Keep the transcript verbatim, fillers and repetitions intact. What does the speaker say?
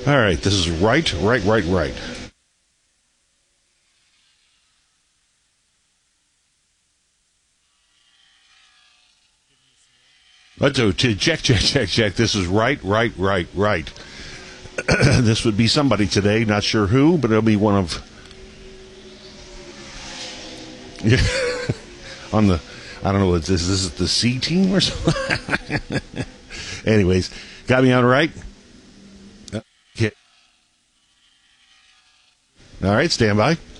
All right, this is right, right, right, right. Let's go to check, check, check, check. This is right, right, right, right. This would be somebody today, not sure who, but it'll be one of. Yeah, on the, I don't know what this is. This is the C team or something. Anyways, got me on right. Okay. All right, stand by.